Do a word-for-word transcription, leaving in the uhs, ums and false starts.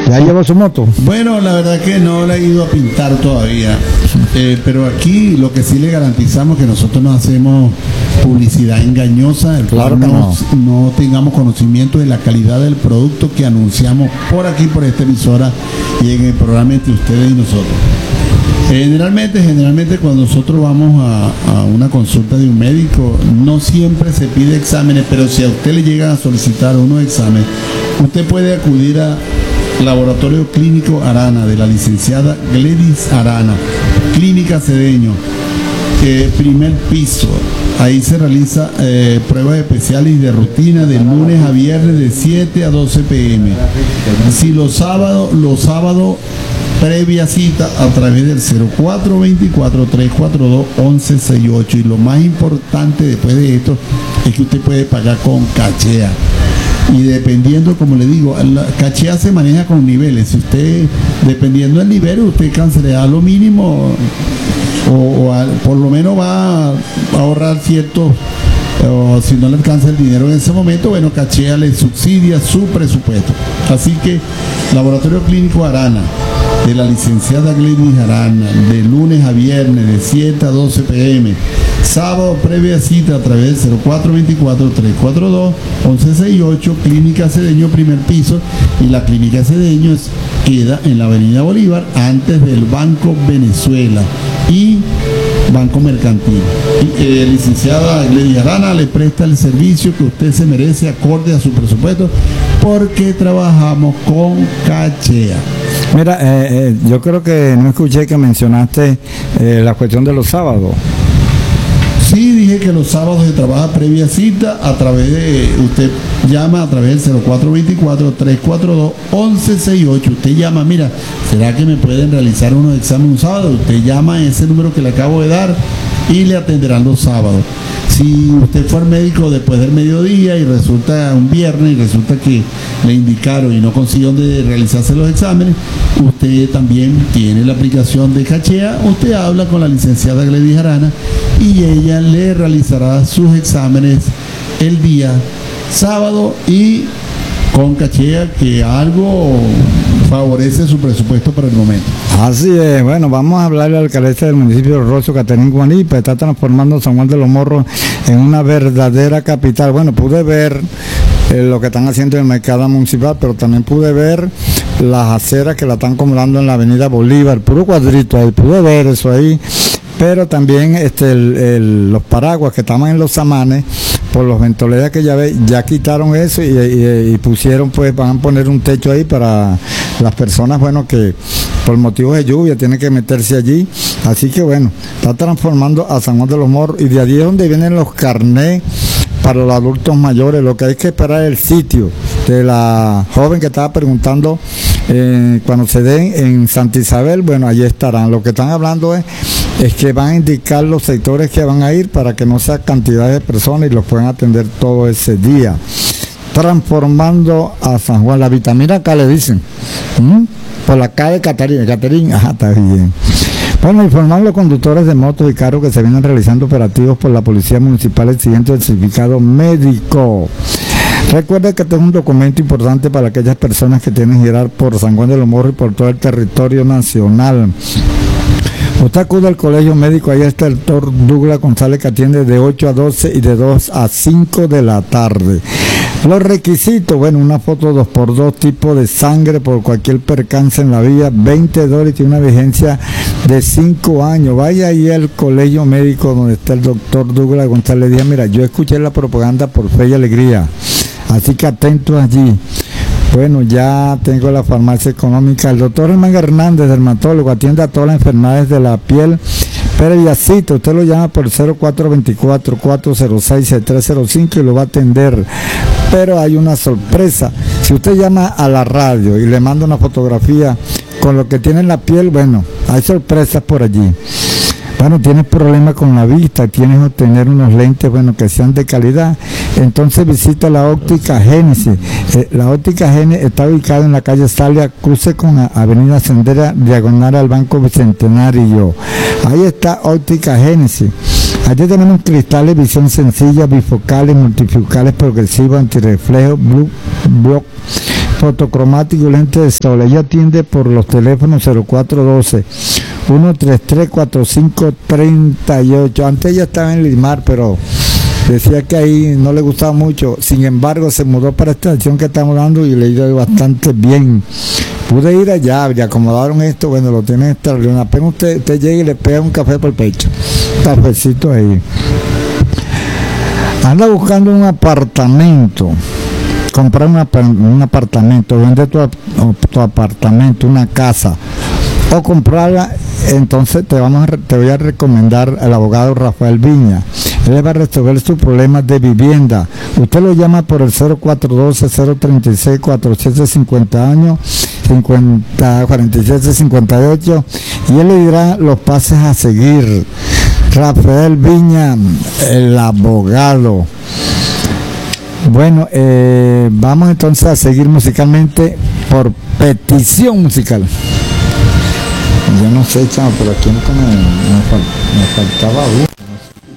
¿Ya llevó su moto? Bueno, la verdad que no la he ido a pintar todavía, eh, pero aquí lo que sí le garantizamos es que nosotros no hacemos publicidad engañosa, el claro que no, no. no tengamos conocimiento de la calidad del producto que anunciamos por aquí, por esta emisora y en el programa entre ustedes y nosotros. Generalmente, generalmente cuando nosotros vamos a, a una consulta de un médico, no siempre se pide exámenes, pero si a usted le llega a solicitar unos exámenes, usted puede acudir a Laboratorio Clínico Arana, de la licenciada Gledys Arana, Clínica Cedeño, eh, primer piso. Ahí se realiza eh, pruebas especiales y de rutina de lunes a viernes de siete a doce pe eme. Si los sábados, los sábados previa cita a través del cero cuatro veinticuatro, tres cuatro dos, once sesenta y ocho, y lo más importante después de esto es que usted puede pagar con cachea, y dependiendo, como le digo, la cachea se maneja con niveles. Si usted, dependiendo del nivel, usted cancelará lo mínimo o, o a, por lo menos va a ahorrar cierto, o si no le alcanza el dinero en ese momento, bueno, cachea le subsidia su presupuesto. Así que Laboratorio Clínico Arana, de la licenciada Gledys Arana, de lunes a viernes de siete a doce pe eme, sábado previa cita a través del cero cuatro veinticuatro, tres cuatro dos, once sesenta y ocho, Clínica Cedeño, primer piso, y la Clínica Cedeño es, queda en la Avenida Bolívar, antes del Banco Venezuela y Banco Mercantil. Y, eh, licenciada Gledys Arana le presta el servicio que usted se merece acorde a su presupuesto, porque trabajamos con cachea. Mira, eh, eh, yo creo que no escuché que mencionaste eh, la cuestión de los sábados. Sí, dije que los sábados se trabaja previa cita a través de, usted llama a través del cero cuatro veinticuatro, tres cuatro dos, once sesenta y ocho. Usted llama, mira, ¿será que me pueden realizar unos exámenes un sábado? Usted llama a ese número que le acabo de dar y le atenderán los sábados. Si usted fue al médico después del mediodía y resulta un viernes y resulta que le indicaron y no consiguió de realizarse los exámenes, usted también tiene la aplicación de cachea. Usted habla con la licenciada Gledys Arana y ella le realizará sus exámenes el día sábado y con cachea, que algo favorece su presupuesto para el momento. Así es. Bueno, vamos a hablarle al alcaldesa del municipio de Rosso, Caterín Guanipa. Está transformando San Juan de los Morros en una verdadera capital. Bueno, pude ver eh, lo que están haciendo en el mercado municipal, pero también pude ver las aceras que la están acomodando en la avenida Bolívar, puro cuadrito ahí, pude ver eso ahí. Pero también este, el, el, los paraguas que estaban en los samanes, por los ventoleras que ya ve, ya quitaron eso y, y, y pusieron, pues van a poner un techo ahí para las personas, bueno, que por motivos de lluvia tienen que meterse allí. Así que bueno, está transformando a San Juan de los Morros, y de allí es donde vienen los carnés para los adultos mayores. Lo que hay que esperar es el sitio de la joven que estaba preguntando eh, cuando se den en Santa Isabel. Bueno, allí estarán. Lo que están hablando es es que van a indicar los sectores que van a ir para que no sea cantidad de personas y los puedan atender todo ese día. Transformando a San Juan, la vitamina K le dicen, ¿Mm? por la K de Caterín, Caterín, ajá, está bien. Bueno, informar a los conductores de motos y carros que se vienen realizando operativos por la Policía Municipal exigiendo el certificado médico. Recuerda que este es un documento importante para aquellas personas que tienen que girar por San Juan de los Morros y por todo el territorio nacional. Usted acude al colegio médico, ahí está el doctor Douglas González, que atiende de ocho a doce y de dos a cinco de la tarde. Los requisitos, bueno, una foto dos por dos, tipo de sangre por cualquier percance en la vía, veinte dólares, tiene una vigencia de cinco años. Vaya ahí al colegio médico donde está el doctor Douglas González. Diga, mira, yo escuché la propaganda por Fe y Alegría, así que atento allí. Bueno, ya tengo la farmacia económica. El doctor Germán Hernández, dermatólogo, atiende a todas las enfermedades de la piel. Previa cita, usted lo llama por cero cuatro veinticuatro, cuatro cero seis, tres cero cinco y lo va a atender. Pero hay una sorpresa. Si usted llama a la radio y le manda una fotografía con lo que tiene en la piel, bueno, hay sorpresas por allí. Bueno, tienes problemas con la vista, tienes que obtener unos lentes, bueno, que sean de calidad, entonces visita la óptica Génesis. Eh, la óptica Génesis está ubicada en la calle Salia, cruce con la avenida Sendera, diagonal al Banco Bicentenario. Ahí está óptica Génesis. Allí tenemos cristales, visión sencilla, bifocales, multifocales, progresivos, antirreflejo, blue block, fotocromático y lente de sol. Ella atiende por los teléfonos cero cuatro uno dos, uno tres tres, cuatro cinco tres ocho. Antes ella estaba en Limar, pero decía que ahí no le gustaba mucho. Sin embargo, se mudó para esta estación que estamos dando y le ha ido bastante bien. Pude ir allá, ya acomodaron esto, bueno, lo tienen extraordinario. Apenas usted, usted llega y le pega un café por el pecho. Cafecito ahí. Anda buscando un apartamento, comprar una, un apartamento, vender tu, tu apartamento, una casa, o comprarla. Entonces te vamos a, te voy a recomendar al abogado Rafael Viña. Él le va a resolver sus problemas de vivienda. Usted lo llama por el cero cuatro uno dos, cero tres seis, cuatro siete cinco cero, cincuenta, cuarenta y siete cincuenta y ocho, y él le dirá los pasos a seguir. Rafael Viña, el abogado. Bueno, eh, vamos entonces a seguir musicalmente por petición musical. Yo no sé, chamo, pero aquí nunca me, me, fal, me faltaba uno.